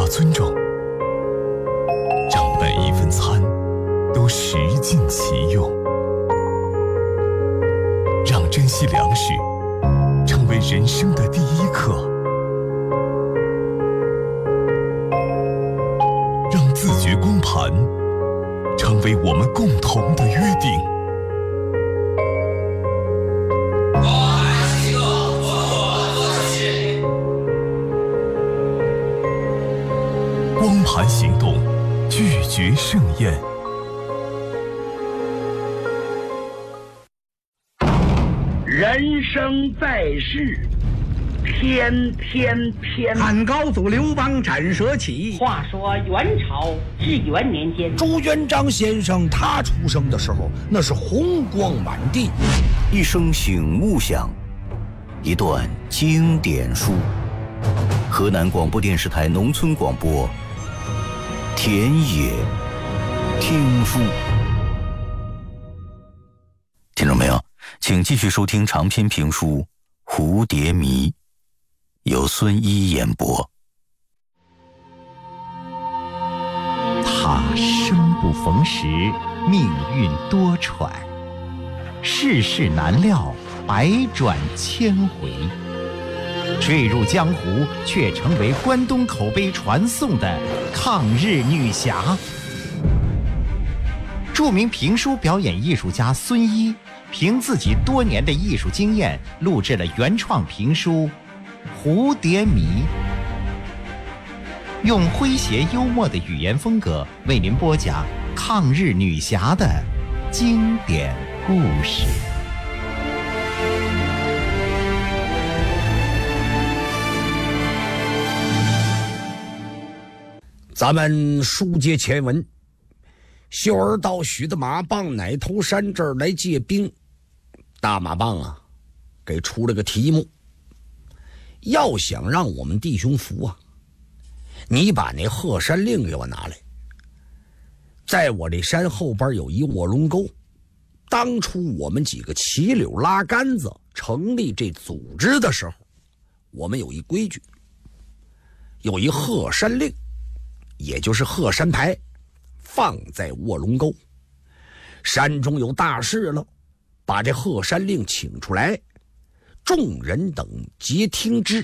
尊重，让每一份餐都食尽其用，让珍惜粮食成为人生的第一课，让自觉光盘成为我们共同的约定。光盘行动，拒绝盛宴。 人生在世，天天偏。 汉高祖刘邦斩蛇起。 话说元朝至元年间， 朱元璋先生他出生的时候，那是红光满地。 一声醒目响，一段经典书。河南广播电视台农村广播，田野听书。听众朋友，请继续收听长篇评书《蝴蝶迷》，由孙一演播。 他生不逢时，命运多舛，世事难料，百转千回。坠入江湖，却成为关东口碑传颂的抗日女侠。著名评书表演艺术家孙一，凭自己多年的艺术经验，录制了原创评书《蝴蝶迷》，用诙谐幽默的语言风格为您播讲抗日女侠的经典故事。 咱们书接前文，秀儿到许的马棒奶头山这儿来借兵。大马棒啊，给出了个题目，要想让我们弟兄服啊，你把那鹤山令给我拿来。在我这山后边有一卧龙沟，当初我们几个齐柳拉杆子成立这组织的时候，我们有一规矩，有一鹤山令，也就是鹤山牌，放在卧龙沟。山中有大事了，把这鹤山令请出来，众人等皆听之。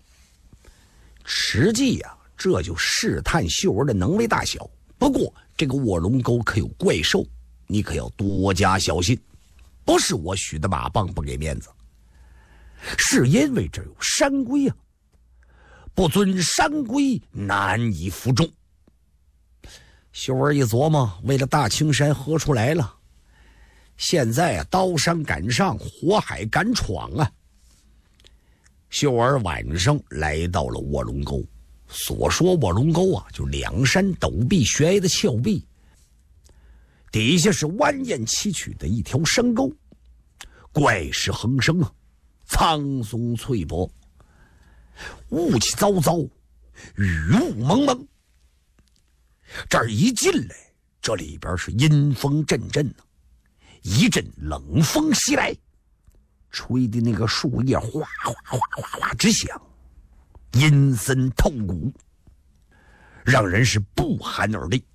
实际啊，这就试探秀儿的能为大小。不过这个卧龙沟可有怪兽，你可要多加小心。不是我许的马棒不给面子，是因为这有山规啊，不遵山规，难以服众。秀儿一琢磨，为了大青山喝出来了，现在啊，刀山赶上，火海赶闯啊。秀儿晚上来到了卧龙沟。所说卧龙沟啊，就两山陡壁悬崖的峭壁，底下是蜿蜒崎岖的一条山沟，怪石横生啊，苍松翠柏，雾气糟糟，雨雾蒙蒙。这儿一进来，这里边是阴风阵阵啊，一阵冷风袭来，吹的那个树叶哗哗哗哗哗直响，阴森透骨，让人是不寒而栗。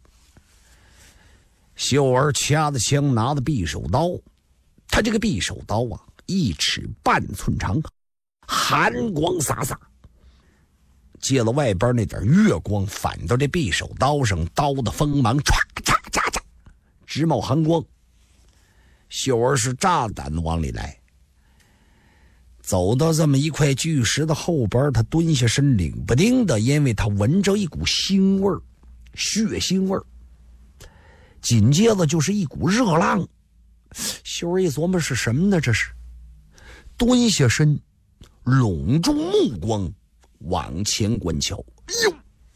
秀儿掐着枪，拿着匕首刀，他这个匕首刀啊，1尺半寸长，寒光飒飒，借了外边那点月光，反到这匕首刀上，刀的锋芒唰嚓嚓嚓直冒寒光。秀儿是炸胆子往里来，走到这么一块巨石的后边，他蹲下身，领不丁的，因为他闻着一股腥味儿，血腥味儿。紧接着就是一股热浪。秀儿一琢磨，是什么呢？这是蹲下身，拢住目光，往前观瞧。哟，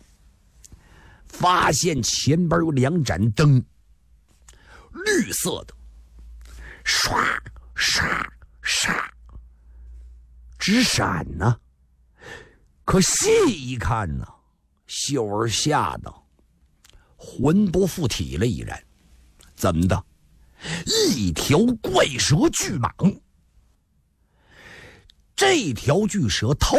发现前边有2盏灯，绿色的，唰唰唰直闪呢。可细一看呢，秀儿吓得魂不附体了已然。怎么的？一条怪蛇巨蟒。这条巨蛇头